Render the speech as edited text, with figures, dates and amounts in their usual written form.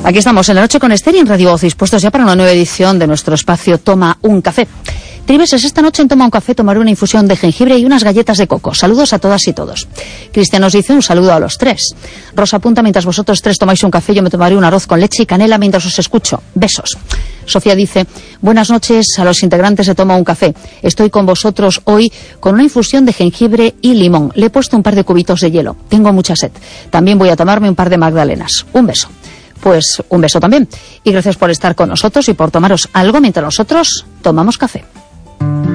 Aquí estamos en La Noche con Esther y en Radio Voz, dispuestos ya para una nueva edición de nuestro espacio Toma un Café. Tribeses, esta noche en Toma un Café tomaré una infusión de jengibre y unas galletas de coco. Saludos a todas y todos. Cristian nos dice un saludo a los tres. Rosa apunta, mientras vosotros tres tomáis un café, yo me tomaré un arroz con leche y canela mientras os escucho. Besos. Sofía dice, buenas noches a los integrantes de Toma un Café. Estoy con vosotros hoy con una infusión de jengibre y limón. Le he puesto un par de cubitos de hielo. Tengo mucha sed. También voy a tomarme un par de magdalenas. Un beso. Pues un beso también. Y gracias por estar con nosotros y por tomaros algo mientras nosotros tomamos café.